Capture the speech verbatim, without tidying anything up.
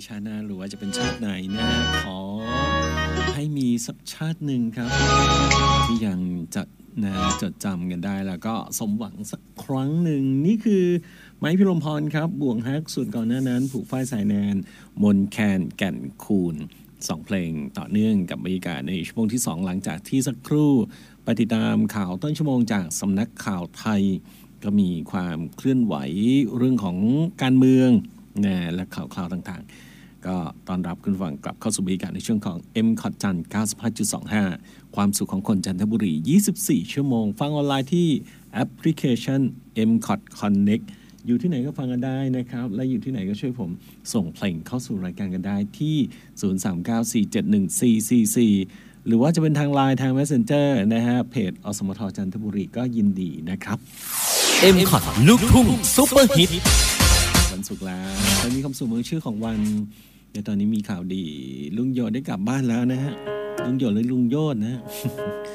ชาติหน้าหรือว่าจะเป็นชาติไหนนะขอให้มีสักชาติหนึ่งครับที่ยังจะนะจดจำกันได้แล้วก็สมหวังสักครั้งหนึ่งนี่คือไม้พิรมพรครับบ่วงฮักส่วนก่อนหน้านั้นผูกฝ้ายสายแนนมนแคนแก่นคูณสองเพลงต่อเนื่องกับบรรยากาศในชั่วโมงที่สองหลังจากที่สักครู่ไปติดตามข่าวต้นชั่วโมงจากสำนักข่าวไทยก็มีความเคลื่อนไหวเรื่องของการเมืองนะและข่าวคราวต่างๆก็ต้อนรับคุณฟังกลับเข้าสู่บรรยากาศในช่วงของ เอ็ม คอ ที จันทร์ เก้าสิบห้าจุดสองห้า ความสุขของคนจันทบุรียี่สิบสี่ชั่วโมงฟังออนไลน์ที่แอปพลิเคชัน เอ็ม คอ ที Connect อยู่ที่ไหนก็ฟังกันได้นะครับและอยู่ที่ไหนก็ช่วยผมส่งเพลงเข้าสู่รายการกันได้ที่ ศูนย์ สาม เก้า สี่ เจ็ด หนึ่ง สี่ สี่ สี่ หรือว่าจะเป็นทาง ไลน์ ทาง Messenger นะฮะเพจอสมทจันทบุรีก็ยินดีนะครับเอ็ม คอ ที ลูกทุ่งซุปเปอร์ฮิตวันศุกร์แล้วตอนนี้คำสู่มือชื่อของวันในตอนนี้มีข่าวดีลุงโยดได้กลับบ้านแล้วนะฮะลุงโยดหรือลุงโยดนะ